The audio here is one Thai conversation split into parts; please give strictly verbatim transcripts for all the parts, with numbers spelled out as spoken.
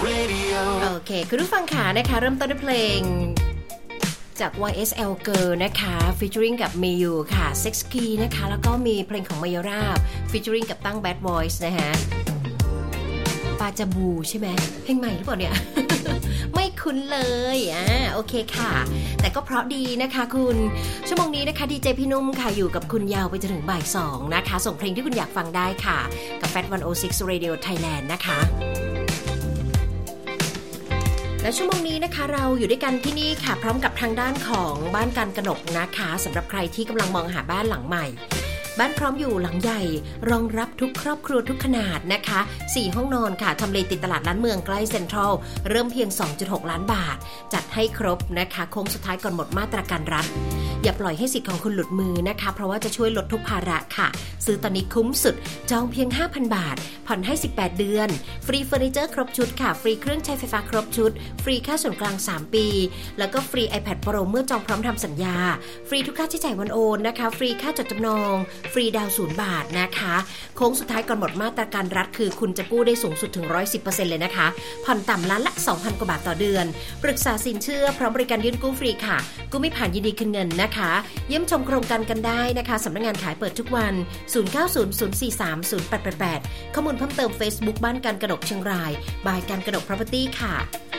Radio โอเคคุณผู้ฟังค่ะนะคะเริ่มต้นด้วยเพลงจาก วาย เอส แอล Girl นะคะ featuring กับ Miyu ค่ะ Sex Key นะคะแล้วก็มีเพลงของ Mayora featuring กับตั้ง Bad Voice นะฮะปาจาบูใช่ไหมเพลงใหม่หรือเปล่าเนี่ย ไม่คุ้นเลยอ่าโอเคค่ะแต่ก็เพราะดีนะคะคุณชั่วโมงนี้นะคะดีเจพี่นุ่มค่ะอยู่กับคุณยาวไปจนถึงบ่ายสองนะคะส่งเพลงที่คุณอยากฟังได้ค่ะกับ แฟต หนึ่งศูนย์หก Radio Thailand นะคะและชั่วโมงนี้นะคะเราอยู่ด้วยกันที่นี่ค่ะพร้อมกับทางด้านของบ้านการกนกนะคะสำหรับใครที่กำลังมองหาบ้านหลังใหม่บ้านพร้อมอยู่หลังใหญ่รองรับทุกครอบครัวทุกขนาดนะคะสี่ห้องนอนค่ะทำเลติดตลาดล้านเมืองใกล้เซ็นทรัลเริ่มเพียง สองจุดหก ล้านบาทจัดให้ครบนะคะโค้งสุดท้ายก่อนหมดมาตรการรัฐอย่าปล่อยให้สิทธิ์ของคุณหลุดมือนะคะเพราะว่าจะช่วยลดทุกภาระค่ะซื้อตอนนี้คุ้มสุดจองเพียง ห้าพัน บาทผ่อนให้สิบแปดเดือนฟรีเฟอร์นิเจอร์ครบชุดค่ะฟรีเครื่องใช้ไฟฟ้าครบชุดฟรีค่าส่วนกลางสามปีแล้วก็ฟรี iPad Pro เมื่อจองพร้อมทำสัญญาฟรีทุกค่าใช้จ่ายวันโอนนะคะฟรีค่าจดจำนองฟรีดาวน์ศูนย์บาทนะคะโค้งสุดท้ายก่อนหมดมาตรการรัฐคือคุณจะกู้ได้สูงสุดถึง หนึ่งร้อยสิบเปอร์เซ็นต์ เลยนะคะผ่อนต่ำล้านละ สองพัน กว่าบาทต่อเดือนปรึกษาสินเชื่อพร้อมบริการยื่นกู้ฟรีค่ะกู้ไม่ผ่านยินดีคืนเงินนะคะเยี่ยมชมโครงการกันได้นะคะสำนักงานขายเปิดทุกวันศูนย์ เก้า ศูนย์ ศูนย์ สี่ สาม ศูนย์ แปด แปด แปดข้อมูลเพิ่มเติม Facebook บ้านการกนกเชียงรายบายการกนก Property ค่ะ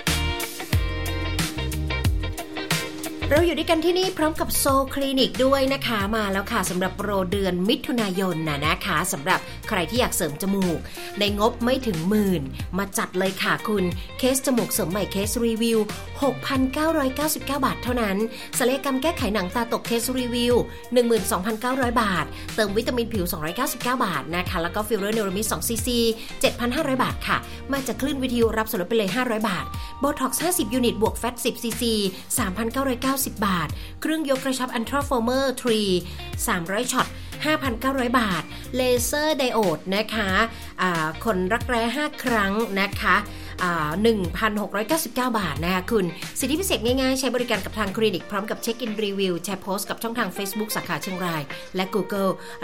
เราอยู่ด้วยกันที่นี่พร้อมกับโซคลินิกด้วยนะคะมาแล้วค่ะสำหรับโปรเดือนมิถุนายนนะนะคะสำหรับใครที่อยากเสริมจมูกในงบไม่ถึงหมื่นมาจัดเลยค่ะคุณเคสจมูกเสริมใหม่เคสรีวิว หกพันเก้าร้อยเก้าสิบเก้า บาทเท่านั้นศัลยกรรมแก้ไขหนังตาตกเคสรีวิว หนึ่งหมื่นสองพันเก้าร้อย บาทเติมวิตามินผิวสองร้อยเก้าสิบเก้าบาทนะคะแล้วก็ฟิลเลอร์เนโรมิดสอง ซี ซี เจ็ดพันห้าร้อย บาทค่ะมาจากคลื่นวิทยุรับส่วนลดไปเลยห้าร้อยบาทโบท็อกซ์ห้าสิบยูนิตบวกแฟตสิบ ซี ซี สามพันเก้าร้อยเก้าสิบบาทเครื่องยกกระชับอันทราโฟเมอร์ทรีสามร้อยช็อต ห้าพันเก้าร้อย บาทเลเซอร์ไดโอดนะคะอ่าคนรักแร้ห้าครั้งนะคะหนึ่งพันหกร้อยเก้าสิบเก้า บาทนะคะคุณสิทธิพิเศษง่ายๆใช้บริการกับทางคลินิกพร้อมกับเช็คอินรีวิวแชร์โพสต์กับช่องทาง Facebook สาขาเชียงรายและ Google